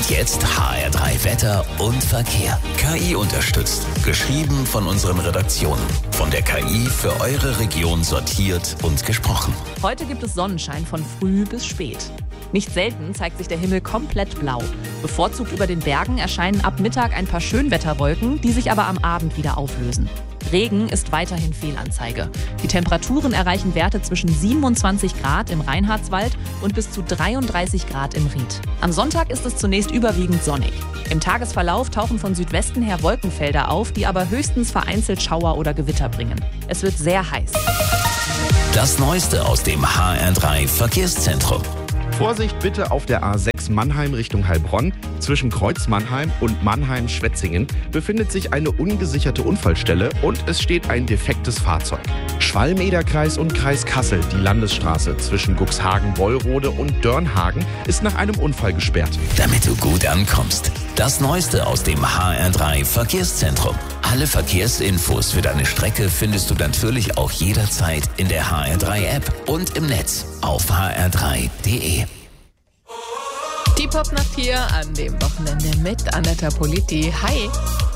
Und jetzt HR3 Wetter und Verkehr. KI unterstützt. Geschrieben von unseren Redaktionen. Von der KI für eure Region sortiert und gesprochen. Heute gibt es Sonnenschein von früh bis spät. Nicht selten zeigt sich der Himmel komplett blau. Bevorzugt über den Bergen erscheinen ab Mittag ein paar Schönwetterwolken, die sich aber am Abend wieder auflösen. Regen ist weiterhin Fehlanzeige. Die Temperaturen erreichen Werte zwischen 27 Grad im Reinhardswald und bis zu 33 Grad im Ried. Am Sonntag ist es zunächst überwiegend sonnig. Im Tagesverlauf tauchen von Südwesten her Wolkenfelder auf, die aber höchstens vereinzelt Schauer oder Gewitter bringen. Es wird sehr heiß. Das Neueste aus dem HR3 Verkehrszentrum. Vorsicht bitte auf der A6 Mannheim Richtung Heilbronn. Zwischen Kreuz Mannheim und Mannheim-Schwetzingen befindet sich eine ungesicherte Unfallstelle und es steht ein defektes Fahrzeug. Schwalm-Eder-Kreis und Kreis Kassel, die Landesstraße zwischen Cuxhagen-Wollrode und Dörnhagen, ist nach einem Unfall gesperrt. Damit du gut ankommst. Das Neueste aus dem HR3 Verkehrszentrum. Alle Verkehrsinfos für deine Strecke findest du natürlich auch jederzeit in der HR3-App und im Netz auf hr3.de. Die Popnacht hier an dem Wochenende mit Anetta Politi. Hi!